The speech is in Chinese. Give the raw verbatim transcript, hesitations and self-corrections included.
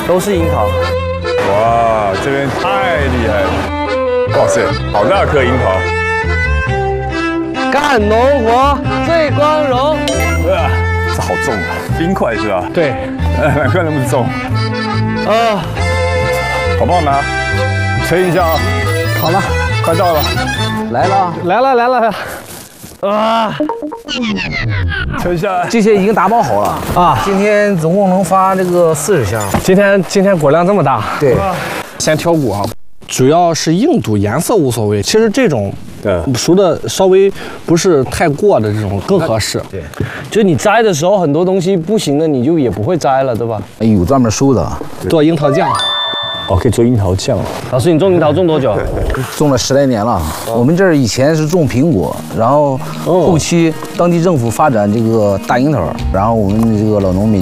都是樱桃。 哇，这边太厉害了！哇塞，好大颗樱桃！ 干农活最光荣。 哇，这好重啊，冰块是吧？ 对， 难怪那么重。 啊， 好不好拿？吹一下啊！ 好了， 快到了， 来了，来了，来了。啊！ 吹下来。 这些已经打包好了啊！今天总共能发这个四十箱。 今天今天果量这么大。 对， 先挑果啊，主要是硬度，颜色无所谓。其实这种对熟的稍微不是太过的这种更合适。 对， 就是你摘的时候很多东西不行的，你就也不会摘了，对吧？ 有专门收的， 做樱桃酱。 哦，可以做樱桃酱。 老师，你种樱桃种多久？ 种了十来年了。我们这儿以前是种苹果，然后后期当地政府发展这个大樱桃，然后我们这个老农民